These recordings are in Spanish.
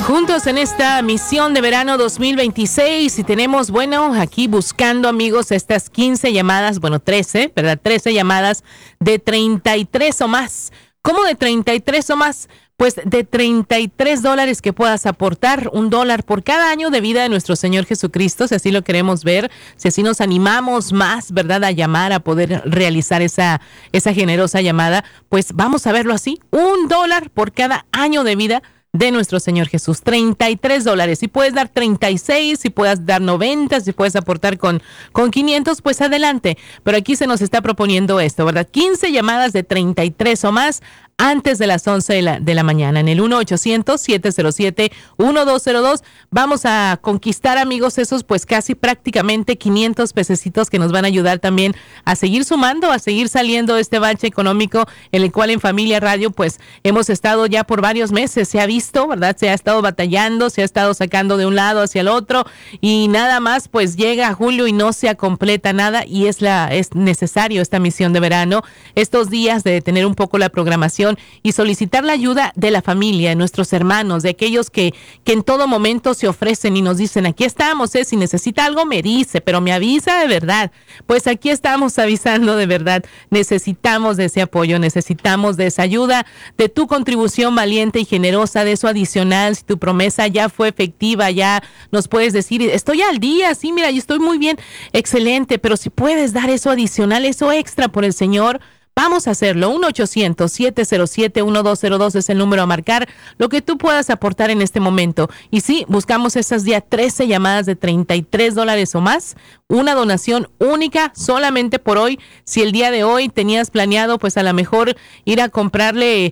Juntos en esta misión de verano 2026 y tenemos, aquí buscando, amigos, estas 15 llamadas, 13, ¿verdad? 13 llamadas de 33 o más. ¿Cómo de 33 o más? Pues de $33 que puedas aportar, $1 por cada año de vida de nuestro Señor Jesucristo, si así lo queremos ver, si así nos animamos más, ¿verdad?, a llamar, a poder realizar esa generosa llamada, pues vamos a verlo así, $1 por cada año de vida de nuestro Señor Jesús, $33. Si puedes dar 36, si puedes dar 90, si puedes aportar con 500, pues adelante. Pero aquí se nos está proponiendo esto, ¿verdad? 15 llamadas de 33 o más antes de las 11 de la mañana en el 1-800-707-1202. Vamos a conquistar, amigos, esos pues casi prácticamente 500 pececitos que nos van a ayudar también a seguir sumando, a seguir saliendo de este bache económico en el cual en Familia Radio pues hemos estado ya por varios meses. Se ha visto, ¿verdad? Se ha estado batallando, se ha estado sacando de un lado hacia el otro y nada más pues llega julio y no se completa nada y es necesario esta misión de verano, estos días de tener un poco la programación y solicitar la ayuda de la familia, de nuestros hermanos, de aquellos que en todo momento se ofrecen y nos dicen, aquí estamos, si necesita algo me dice, pero me avisa de verdad. Pues aquí estamos avisando de verdad. Necesitamos de ese apoyo, necesitamos de esa ayuda, de tu contribución valiente y generosa, de eso adicional. Si tu promesa ya fue efectiva, ya nos puedes decir, estoy al día, sí, mira, yo estoy muy bien, excelente, pero si puedes dar eso adicional, eso extra por el Señor, vamos a hacerlo. 1-800-707-1202 es el número a marcar, lo que tú puedas aportar en este momento. Y sí, buscamos esas ya 13 llamadas de $33 o más, una donación única solamente por hoy. Si el día de hoy tenías planeado, pues a lo mejor ir a comprarle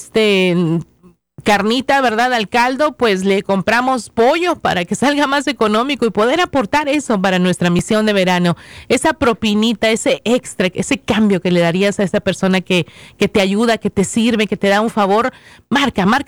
carnita, ¿verdad?, al caldo, pues le compramos pollo para que salga más económico y poder aportar eso para nuestra misión de verano. Esa propinita, ese extra, ese cambio que le darías a esa persona que te ayuda, que te sirve, que te da un favor, marca al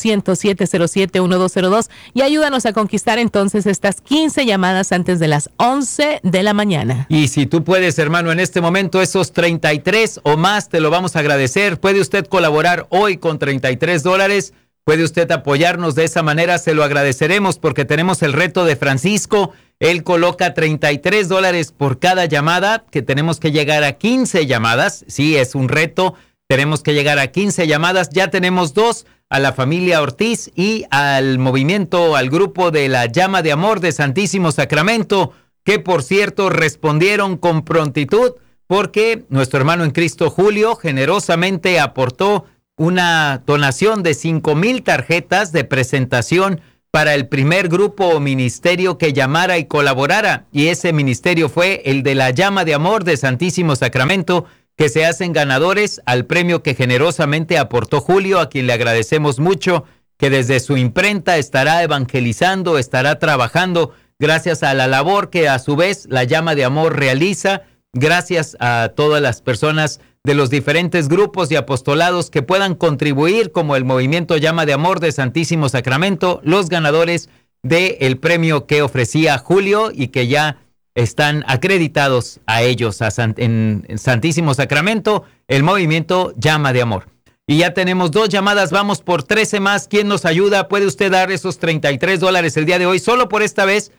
1-800-707-1202 y ayúdanos a conquistar entonces estas 15 llamadas antes de las 11 de la mañana. Y si tú puedes, hermano, en este momento esos 33 o más, te lo vamos a agradecer. ¿Puede usted colaborar hoy con $33? ¿Puede usted apoyarnos de esa manera? Se lo agradeceremos porque tenemos el reto de Francisco. Él coloca $33 por cada llamada, que tenemos que llegar a 15 llamadas. Sí, es un reto. Tenemos que llegar a 15 llamadas. Ya tenemos 2, a la familia Ortiz y al grupo de la Llama de Amor de Santísimo Sacramento, que por cierto respondieron con prontitud porque nuestro hermano en Cristo Julio generosamente aportó una donación de 5,000 tarjetas de presentación para el primer grupo o ministerio que llamara y colaborara. Y ese ministerio fue el de la Llama de Amor de Santísimo Sacramento, que se hacen ganadores al premio que generosamente aportó Julio, a quien le agradecemos mucho, que desde su imprenta estará evangelizando, estará trabajando, gracias a la labor que a su vez la Llama de Amor realiza, gracias a todas las personas de los diferentes grupos y apostolados que puedan contribuir, como el Movimiento Llama de Amor de Santísimo Sacramento, los ganadores del premio que ofrecía Julio y que ya están acreditados a ellos, en Santísimo Sacramento, el Movimiento Llama de Amor. Y ya tenemos 2 llamadas, vamos por 13 más. ¿Quién nos ayuda? ¿Puede usted dar esos $33 el día de hoy? Solo por esta vez,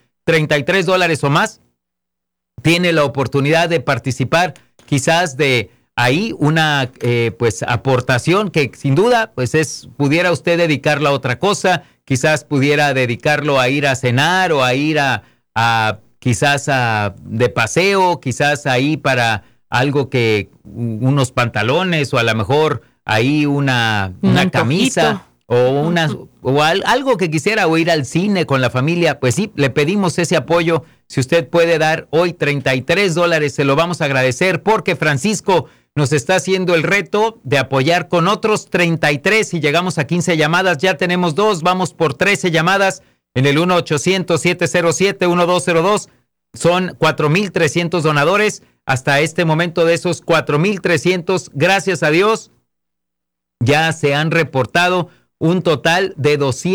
$33 o más. Tiene la oportunidad de participar, quizás de ahí una aportación que sin duda pudiera usted dedicarla a otra cosa, quizás pudiera dedicarlo a ir a cenar o a ir de paseo, quizás ahí para algo unos pantalones o a lo mejor ahí una camisa o algo que quisiera, o ir al cine con la familia. Pues sí, le pedimos ese apoyo. Si usted puede dar hoy $33, se lo vamos a agradecer porque Francisco nos está haciendo el reto de apoyar con otros 33 y llegamos a 15 llamadas. Ya tenemos 2, vamos por 13 llamadas en el 1-800-707-1202. Son 4,300 donadores hasta este momento. De esos 4,300, gracias a Dios, ya se han reportado un total de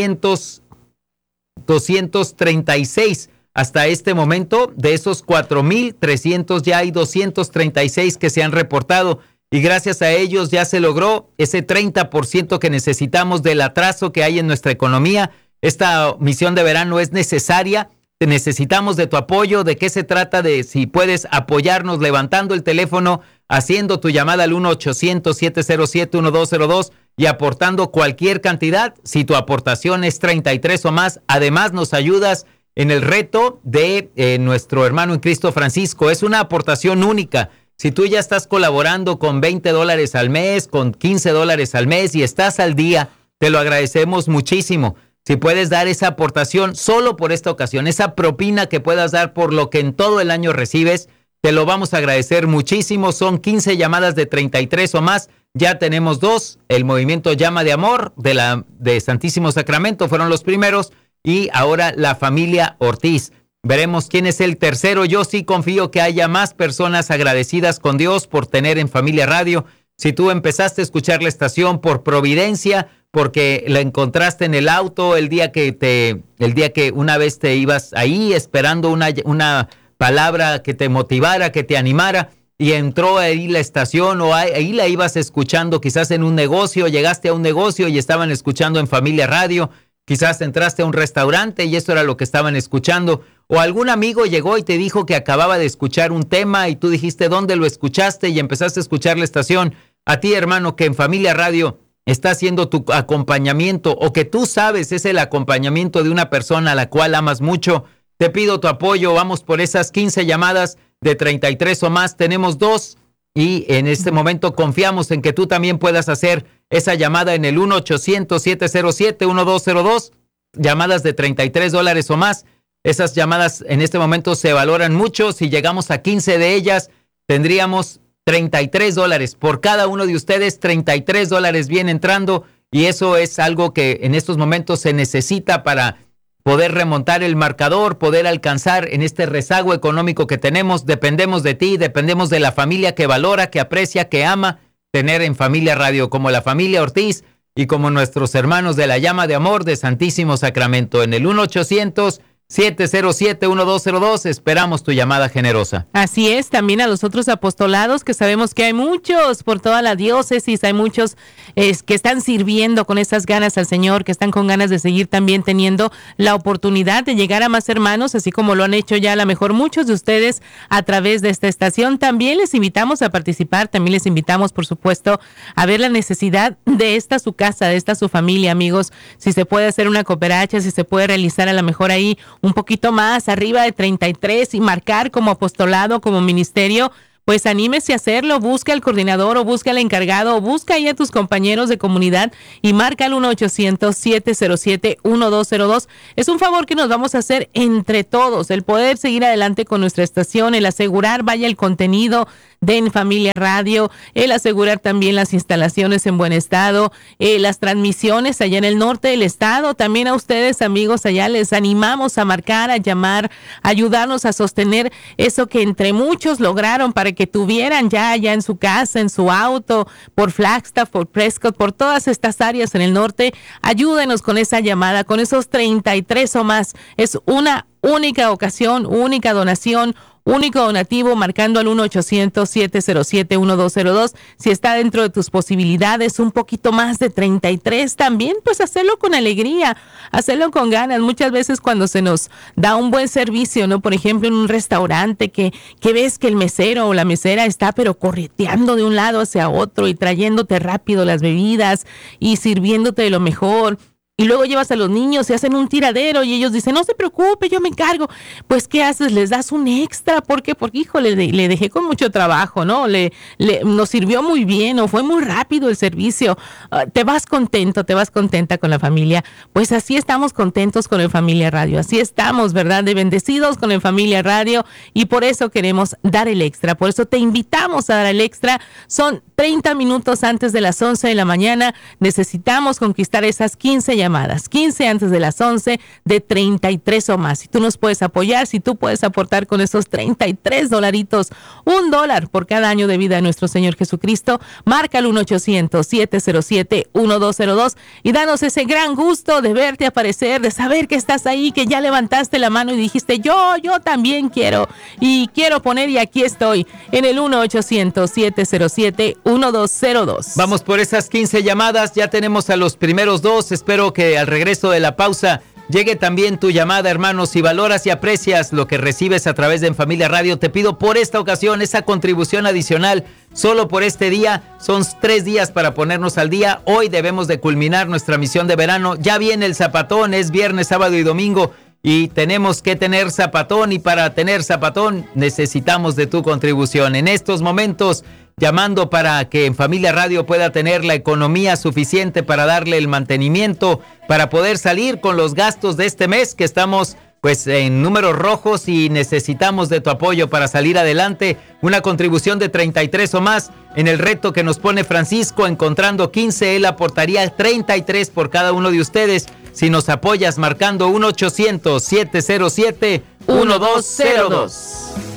236. Hasta este momento, de esos 4,300, ya hay 236 que se han reportado y gracias a ellos ya se logró ese 30% que necesitamos del atraso que hay en nuestra economía esta misión de verano es necesaria. Necesitamos de tu apoyo. ¿De qué se trata? De si puedes apoyarnos levantando el teléfono, haciendo tu llamada al 1-800-707-1202 y aportando cualquier cantidad. Si tu aportación es 33 o más, además nos ayudas en el reto de nuestro hermano en Cristo Francisco. Es una aportación única. Si tú ya estás colaborando con $20 al mes, con $15 al mes y estás al día, te lo agradecemos muchísimo. Si puedes dar esa aportación solo por esta ocasión, esa propina que puedas dar por lo que en todo el año recibes, te lo vamos a agradecer muchísimo. Son 15 llamadas de 33 o más. Ya tenemos 2. El movimiento Llama de Amor de Santísimo Sacramento fueron los primeros. Y ahora la familia Ortiz. Veremos quién es el tercero. Yo sí confío que haya más personas agradecidas con Dios por tener en Familia Radio. Si tú empezaste a escuchar la estación por providencia, porque la encontraste en el auto el día que una vez te ibas ahí esperando una palabra que te motivara, que te animara, y entró ahí la estación, o ahí la ibas escuchando quizás en un negocio, llegaste a un negocio y estaban escuchando en Familia Radio, quizás entraste a un restaurante y eso era lo que estaban escuchando, o algún amigo llegó y te dijo que acababa de escuchar un tema y tú dijiste dónde lo escuchaste y empezaste a escuchar la estación. A ti, hermano, que en Familia Radio está haciendo tu acompañamiento o que tú sabes es el acompañamiento de una persona a la cual amas mucho, te pido tu apoyo. Vamos por esas 15 llamadas de 33 o más. Tenemos 2 y en este momento confiamos en que tú también puedas hacer esa llamada en el 1-800-707-1202. Llamadas de $33 o más. Esas llamadas en este momento se valoran mucho. Si llegamos a 15 de ellas, tendríamos $33 por cada uno de ustedes. $33 viene entrando y eso es algo que en estos momentos se necesita para poder remontar el marcador, poder alcanzar en este rezago económico que tenemos. Dependemos de ti, dependemos de la familia que valora, que aprecia, que ama tener en Familia Radio, como la familia Ortiz y como nuestros hermanos de la Llama de Amor de Santísimo Sacramento. En el 1-800-707-1202 esperamos tu llamada generosa. Así es, también a los otros apostolados, que sabemos que hay muchos por toda la diócesis, hay muchos que están sirviendo con esas ganas al Señor, que están con ganas de seguir también teniendo la oportunidad de llegar a más hermanos, así como lo han hecho ya a lo mejor muchos de ustedes a través de esta estación. También les invitamos a participar, también les invitamos, por supuesto, a ver la necesidad de esta su casa, de esta su familia, amigos. Si se puede hacer una cooperacha, si se puede realizar a lo mejor ahí un poquito más, arriba de 33 y marcar como apostolado, como ministerio, pues anímese a hacerlo. Busca al coordinador o busca al encargado o busca ahí a tus compañeros de comunidad y marca al 1-800-707-1202. Es un favor que nos vamos a hacer entre todos, el poder seguir adelante con nuestra estación, el asegurar vaya el contenido de En Familia Radio, el asegurar también las instalaciones en buen estado, las transmisiones allá en el norte del estado. También a ustedes, amigos, allá les animamos a marcar, a llamar, a ayudarnos a sostener eso que entre muchos lograron para que tuvieran ya allá en su casa, en su auto, por Flagstaff, por Prescott, por todas estas áreas en el norte. Ayúdenos con esa llamada, con esos 33 o más. Es una única ocasión, única donación, único donativo, marcando al 1-800-707-1202. Si está dentro de tus posibilidades, un poquito más de 33 también, pues hacerlo con alegría, hacerlo con ganas. Muchas veces cuando se nos da un buen servicio, ¿no? Por ejemplo, en un restaurante que ves que el mesero o la mesera está pero correteando de un lado hacia otro y trayéndote rápido las bebidas y sirviéndote de lo mejor. Y luego llevas a los niños y hacen un tiradero y ellos dicen, no se preocupe, yo me encargo. Pues, ¿qué haces? Les das un extra. ¿Por qué? Porque, híjole, le dejé con mucho trabajo, ¿no? Nos sirvió muy bien o fue muy rápido el servicio. Te vas contento, te vas contenta con la familia. Pues así estamos contentos con el Familia Radio. Así estamos, ¿verdad? De bendecidos con el Familia Radio y por eso queremos dar el extra. Por eso te invitamos a dar el extra. Son 30 minutos antes de las 11 de la mañana. Necesitamos conquistar esas 15 llamadas, 15 antes de las 11, de 33 o más. Si tú nos puedes apoyar, si tú puedes aportar con esos $33, $1 por cada año de vida de nuestro Señor Jesucristo, marca el 1-800-707-1202 y danos ese gran gusto de verte aparecer, de saber que estás ahí, que ya levantaste la mano y dijiste, yo también quiero y quiero poner y aquí estoy en el 1-800-707-1202. Vamos por esas 15 llamadas, ya tenemos a los primeros 2, espero que al regreso de la pausa llegue también tu llamada, hermano. Si valoras y aprecias lo que recibes a través de En Familia Radio, te pido por esta ocasión esa contribución adicional. Solo por este día, son 3 días para ponernos al día. Hoy debemos de culminar nuestra misión de verano. Ya viene el zapatón, es viernes, sábado y domingo. Y tenemos que tener zapatón, y para tener zapatón necesitamos de tu contribución. En estos momentos, llamando para que En Familia Radio pueda tener la economía suficiente para darle el mantenimiento, para poder salir con los gastos de este mes, que estamos pues en números rojos y necesitamos de tu apoyo para salir adelante. Una contribución de 33 o más. En el reto que nos pone Francisco, encontrando 15, él aportaría 33 por cada uno de ustedes. Si nos apoyas marcando 1-800-707-1202.